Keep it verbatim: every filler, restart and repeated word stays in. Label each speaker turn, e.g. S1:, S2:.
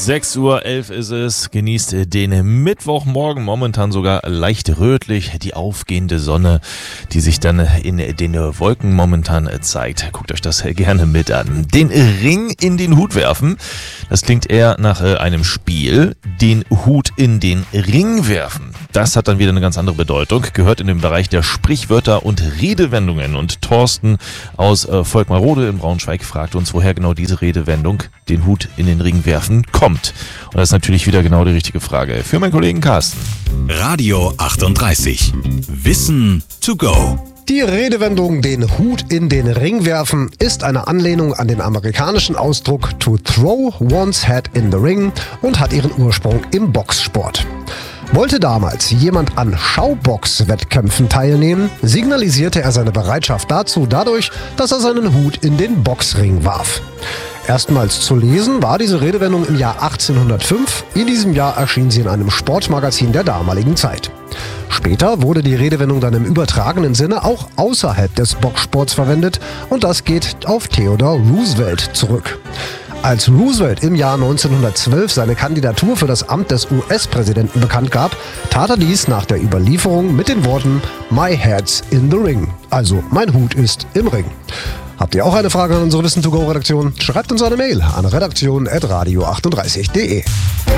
S1: sechs Uhr elf ist es, genießt den Mittwochmorgen, momentan sogar leicht rötlich, die aufgehende Sonne, die sich dann in den Wolken momentan zeigt. Guckt euch das gerne mit an. Den Ring in den Hut werfen, das klingt eher nach einem Spiel. Den Hut in den Ring werfen, das hat dann wieder eine ganz andere Bedeutung, gehört in den Bereich der Sprichwörter und Redewendungen. Und Thorsten aus Volkmarrode in Braunschweig fragt uns, woher genau diese Redewendung, den Hut in den Ring werfen, kommt. Und das ist natürlich wieder genau die richtige Frage für meinen Kollegen Carsten.
S2: Radio achtunddreißig. Wissen to go.
S3: Die Redewendung den Hut in den Ring werfen ist eine Anlehnung an den amerikanischen Ausdruck to throw one's hat in the ring und hat ihren Ursprung im Boxsport. Wollte damals jemand an Schaubox-Wettkämpfen teilnehmen, signalisierte er seine Bereitschaft dazu dadurch, dass er seinen Hut in den Boxring warf. Erstmals zu lesen war diese Redewendung im Jahr achtzehnhundertfünf. In diesem Jahr erschien sie in einem Sportmagazin der damaligen Zeit. Später wurde die Redewendung dann im übertragenen Sinne auch außerhalb des Boxsports verwendet und das geht auf Theodore Roosevelt zurück. Als Roosevelt im Jahr neunzehnhundertzwölf seine Kandidatur für das Amt des U S-Präsidenten bekannt gab, tat er dies nach der Überlieferung mit den Worten "My head's in the ring", also mein Hut ist im Ring. Habt ihr auch eine Frage an unsere Wissen to go Redaktion? Schreibt uns eine Mail an redaktion at radio achtunddreißig punkt de.